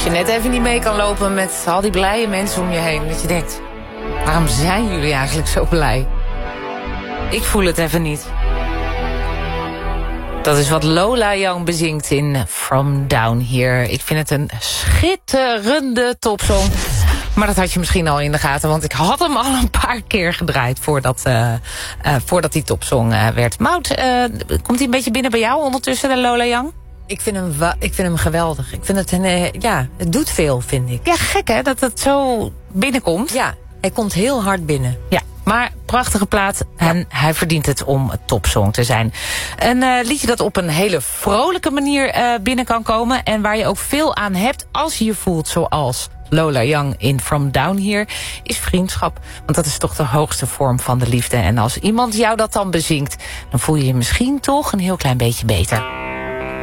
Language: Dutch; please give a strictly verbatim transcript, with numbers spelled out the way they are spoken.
je net even niet mee kan lopen met al die blije mensen om je heen. Dat je denkt, waarom zijn jullie eigenlijk zo blij? Ik voel het even niet. Dat is wat Lola Young bezingt in From Down Here. Ik vind het een schitterende topsong. Maar dat had je misschien al in de gaten, want ik had hem al een paar keer gedraaid voordat, uh, uh, voordat die topsong uh, werd. Maud, uh, komt hij een beetje binnen bij jou ondertussen, de Lola Young? Ik vind hem, wa- ik vind hem geweldig. Ik vind het een, uh, ja, het doet veel, vind ik. Ja, gek hè, dat het zo binnenkomt. Ja, hij komt heel hard binnen. Ja, maar prachtige plaat en ja. Hij verdient het om een topsong te zijn. Een uh, liedje dat op een hele vrolijke manier uh, binnen kan komen en waar je ook veel aan hebt als je je voelt zoals Lola Young in From Down Here, is vriendschap. Want dat is toch de hoogste vorm van de liefde. En als iemand jou dat dan bezingt, dan voel je je misschien toch een heel klein beetje beter.